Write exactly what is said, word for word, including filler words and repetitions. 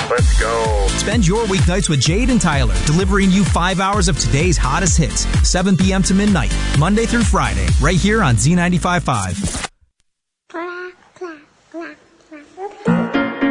Let's go. Spend your weeknights with Jade and Tyler, delivering you five hours of today's hottest hits, seven p.m. to midnight, Monday through Friday, right here on Z ninety-five point five.